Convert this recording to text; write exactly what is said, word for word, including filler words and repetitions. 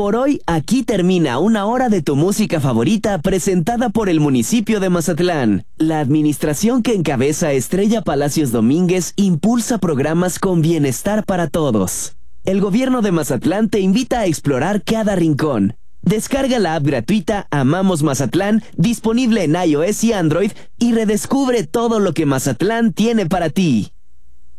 Por hoy, aquí termina una hora de tu música favorita presentada por el municipio de Mazatlán. La administración que encabeza Estrella Palacios Domínguez impulsa programas con bienestar para todos. El gobierno de Mazatlán te invita a explorar cada rincón. Descarga la app gratuita Amamos Mazatlán, disponible en iOS y Android, y redescubre todo lo que Mazatlán tiene para ti.